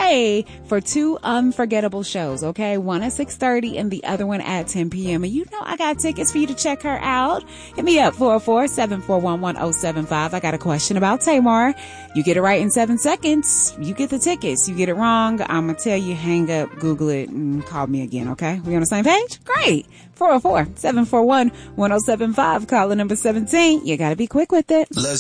Tay for 2 unforgettable shows, okay? One at 6:30 and the other one at 10 p.m. And you know I got tickets for you to check her out. Hit me up, 404-741-1075. I got a question about Tamar. You get it right in 7 seconds, you get the tickets. You get it wrong, I'm gonna tell you, hang up, Google it, and call me again, okay? We on the same page? Great. 404-741-1075, caller number 17. You gotta be quick with it.